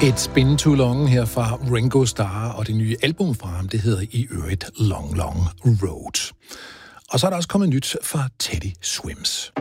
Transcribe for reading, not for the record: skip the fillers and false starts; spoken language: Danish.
It's Been Too Long her fra Ringo Starr, og det nye album fra ham, det hedder i øvrigt Long Long Road. Og så er der også kommet nyt fra Teddy Swims.